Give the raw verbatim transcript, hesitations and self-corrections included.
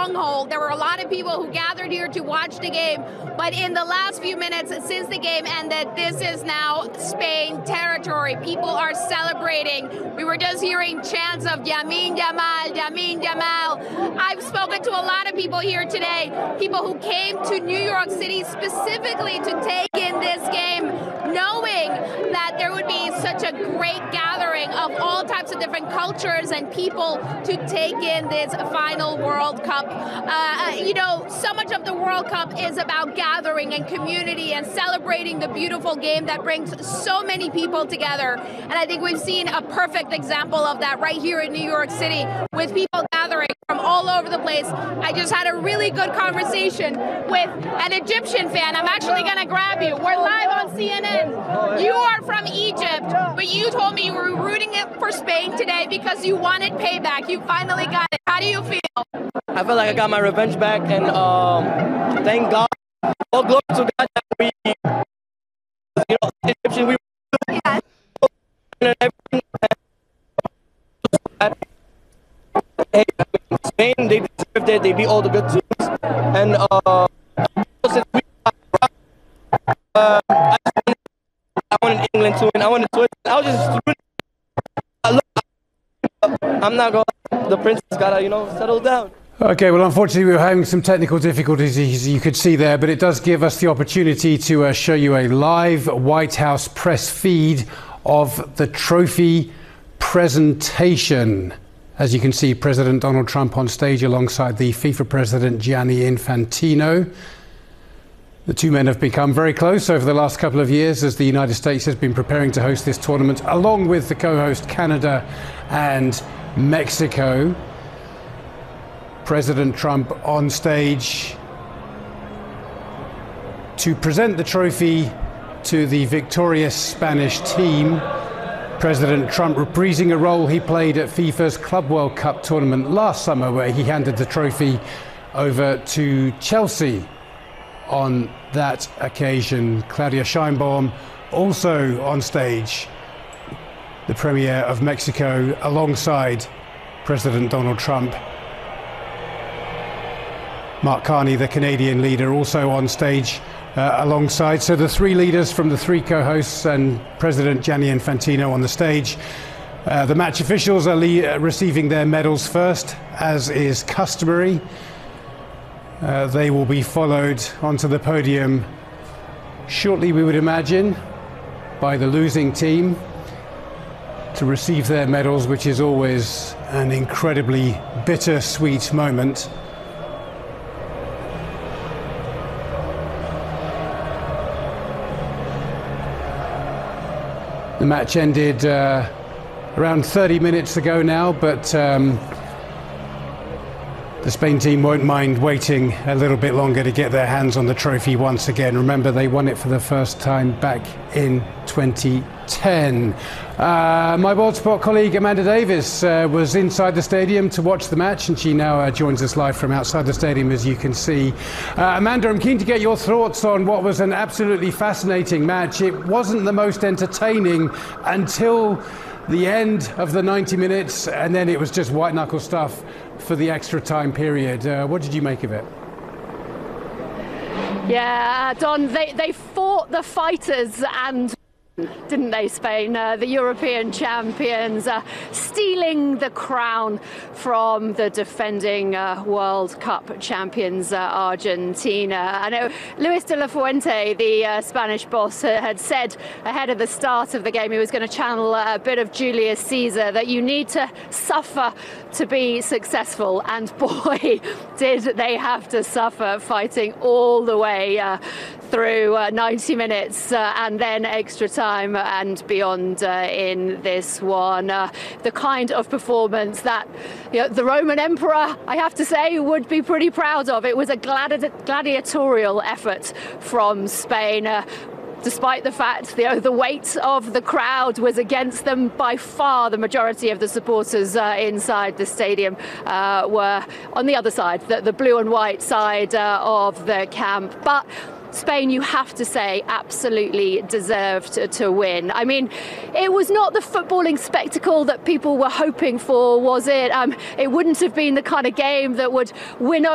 stronghold. There were a lot of people who gathered here to watch the game, but in the last few minutes since the game ended, this is now Spain territory. People are celebrating. We were just hearing chants of Yamin Yamal, Yamin Yamal. I've spoken to a lot of people here today, people who came to New York City specifically to take in this game, knowing that there would be such a great gathering of all types of different cultures and people to take in this final World Cup. Uh, you know, so much of the World Cup is about gathering and community and celebrating the beautiful game that brings so many people together. And I think we've seen a perfect example of that right here in New York City, with people gathering from all over the place. I just had a really good conversation with an Egyptian fan. I'm actually going to grab you. We're live on C N N. You are from Egypt, but you told me you were rooting it for Spain today because you wanted payback. You finally got it. How do you feel? I feel like I got my revenge back, and um, thank God. All glory to God that we, you know, Egyptian, we Yeah. Hey, Spain, they deserved it. They beat all the good teams, and uh, since we, uh, I, I wanted England to win. I wanted to win. I was just. I'm not going. The princess gotta, you know, settle down. Okay, well, unfortunately, we were having some technical difficulties, as you could see there, but it does give us the opportunity to uh, show you a live White House press feed of the trophy presentation. As you can see, President Donald Trump on stage alongside the FIFA President Gianni Infantino. The two men have become very close over the last couple of years as the United States has been preparing to host this tournament, along with the co-host Canada and Mexico. President Trump on stage to present the trophy to the victorious Spanish team. President Trump reprising a role he played at FIFA's Club World Cup tournament last summer, where he handed the trophy over to Chelsea on that occasion. Claudia Sheinbaum also on stage, the Premier of Mexico, alongside President Donald Trump. Mark Carney, the Canadian leader, also on stage uh, alongside. So the three leaders from the three co-hosts and President Gianni Infantino on the stage. Uh, the match officials are le- receiving their medals first, as is customary. Uh, they will be followed onto the podium shortly, we would imagine, by the losing team to receive their medals, which is always an incredibly bittersweet moment. The match ended uh, around thirty minutes ago now, but um, the Spain team won't mind waiting a little bit longer to get their hands on the trophy once again. Remember, they won it for the first time back in twenty ten. Uh, my World Sport colleague Amanda Davis uh, was inside the stadium to watch the match, and she now uh, joins us live from outside the stadium, as you can see. Uh, Amanda, I'm keen to get your thoughts on what was an absolutely fascinating match. It wasn't the most entertaining until the end of the ninety minutes, and then it was just white knuckle stuff for the extra time period. Uh, what did you make of it? Yeah, Don, they, they fought the fighters and didn't they, Spain, uh, the European champions, uh, stealing the crown from the defending uh, World Cup champions, uh, Argentina. I know Luis de la Fuente, the uh, Spanish boss, uh, had said ahead of the start of the game he was going to channel a bit of Julius Caesar, that you need to suffer to be successful, and boy, did they have to suffer, fighting all the way uh, through uh, ninety minutes uh, and then extra time and beyond uh, in this one. Uh, the kind of performance that, you know, the Roman Emperor, I have to say, would be pretty proud of. It was a gladi- gladiatorial effort from Spain. Uh, Despite the fact, you know, the weight of the crowd was against them, by far the majority of the supporters uh, inside the stadium uh, were on the other side, the, the blue and white side uh, of the camp. But Spain, you have to say, absolutely deserved to win. I mean, it was not the footballing spectacle that people were hoping for, was it? Um, it wouldn't have been the kind of game that would win